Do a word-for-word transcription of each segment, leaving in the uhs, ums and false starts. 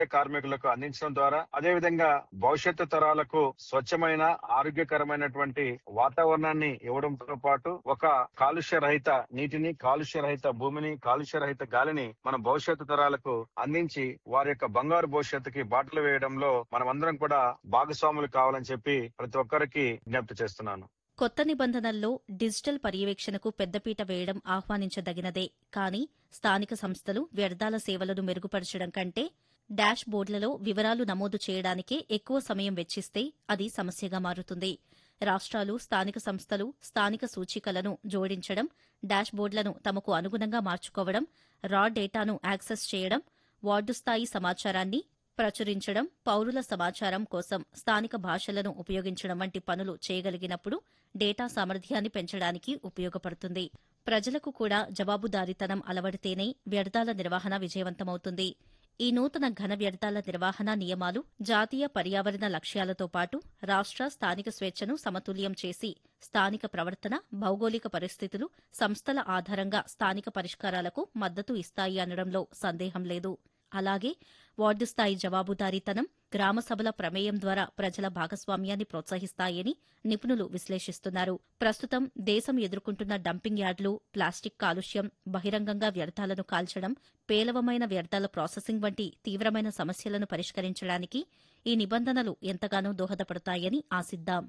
కార్మికులకు అందించడం ద్వారా అదే విధంగా భవిష్యత్తు తరాలకు స్వచ్ఛమైన ఆరోగ్యకరమైనటువంటి వాతావరణాన్ని ఇవ్వడంతో పాటు ఒక కాలుష్య రహిత నీటిని, కాలుష్య రహిత భూమిని, కాలుష్య రహిత గాలిని మన భవిష్యత్తు తరాలకు అందించి వారి యొక్క బంగారు భవిష్యత్తుకి బాటలు వేయడంలో మనమందరం కూడా భాగస్వాములు కావాలని చెప్పి ప్రతి ఒక్కరికి విజ్ఞప్తి చేస్తున్నాను. కొత్త నిబంధనల్లో డిజిటల్ పర్యవేక్షణకు పెద్దపీట వేయడం ఆహ్వానించదగినదే. కానీ స్థానిక సంస్థలు వ్యర్థాల సేవలను మెరుగుపరచడం కంటే డాష్ బోర్డులలో వివరాలు నమోదు చేయడానికే ఎక్కువ సమయం వెచ్చిస్తే అది సమస్యగా మారుతుంది. రాష్ట్రాలు, స్థానిక సంస్థలు స్థానిక సూచికలను జోడించడం, డాష్ బోర్డులను తమకు అనుగుణంగా మార్చుకోవడం, రా డేటాను యాక్సెస్ చేయడం, వార్డు స్థాయి సమాచారాన్ని ప్రచురించడం, పౌరుల సమాచారం కోసం స్థానిక భాషలను ఉపయోగించడం వంటి పనులు చేయగలిగినప్పుడు డేటా సామర్థ్యాన్ని పెంచడానికి ఉపయోగపడుతుంది. ప్రజలకు కూడా జవాబుదారీతనం అలవడితేనే వ్యర్థాల నిర్వహణ విజయవంతమవుతుంది. ఈ నూతన ఘన వ్యర్థాల నిర్వహణ నియమాలు జాతీయ పర్యావరణ లక్ష్యాలతో పాటు రాష్ట్ర, స్థానిక స్వేచ్ఛను సమతుల్యం చేసి స్థానిక ప్రవర్తన, భౌగోళిక పరిస్థితులు, సంస్థల ఆధారంగా స్థానిక పరిష్కారాలకు మద్దతు ఇస్తాయి అనడంలో సందేహం లేదు. అలాగే వార్డు స్థాయి జవాబుదారీతనం, గ్రామ సభల ప్రమేయం ద్వారా ప్రజల భాగస్వామ్యాన్ని ప్రోత్సహిస్తాయని నిపుణులు విశ్లేషిస్తున్నారు. ప్రస్తుతం దేశం ఎదుర్కొంటున్న డంపింగ్ యార్డులు, ప్లాస్టిక్ కాలుష్యం, బహిరంగంగా వ్యర్థాలను కాల్చడం, పేలవమైన వ్యర్థాల ప్రాసెసింగ్ వంటి తీవ్రమైన సమస్యలను పరిష్కరించడానికి ఈ నిబంధనలు ఎంతగానో దోహదపడతాయని ఆశిద్దాం.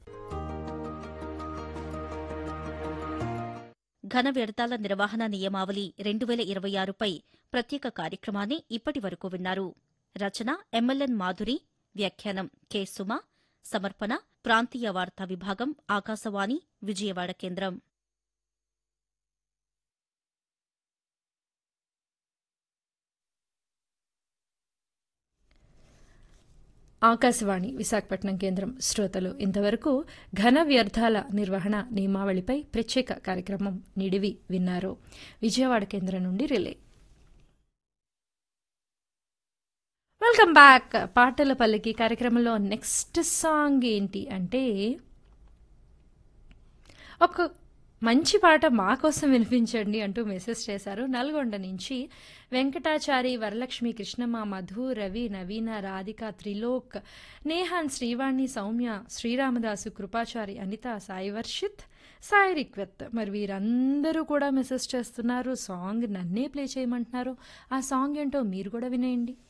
ఘన వ్యర్థాల నిర్వహణ నియమావళి రెండు వేల ఇరవై ఆరుపై ప్రత్యేక కార్యక్రమాన్ని ఇప్పటి వరకు విన్నారు. రచన ఎంఎల్ఎన్ మాధురి, వ్యాఖ్యానం కె సుమ, సమర్పణ ప్రాంతీయ వార్తా విభాగం, ఆకాశవాణి విజయవాడ కేంద్రం. ఆకాశవాణి విశాఖపట్నం కేంద్రం. శ్రోతలు ఇంతవరకు ఘన వ్యర్థాల నిర్వహణ నియమావళిపై ప్రత్యేక కార్యక్రమం నిడివి విన్నారు. విజయవాడ కేంద్రం నుండి రిలే. Welcome back. పాటల పల్లకి కార్యక్రమంలో నెక్స్ట్ సాంగ్ ఏంటి అంటే, ఒక మంచి పాట మా కోసం వినిపించండి అంటూ మెసేజ్ చేశారు. నల్గొండ నుంచి వెంకటాచారి, వరలక్ష్మి, కృష్ణమ్మ, మధు, రవి, నవీన, రాధిక, త్రిలోక్, నేహాన్, శ్రీవాణి, సౌమ్య, శ్రీరామదాసు, కృపాచారి, అనిత, సాయి వర్షిత్, సాయి రిక్వెత్. మరి వీరందరూ కూడా మెసేజ్ చేస్తున్నారు. సాంగ్ నన్నే ప్లే చేయమంటున్నారు. ఆ సాంగ్ ఏంటో మీరు కూడా వినేయండి.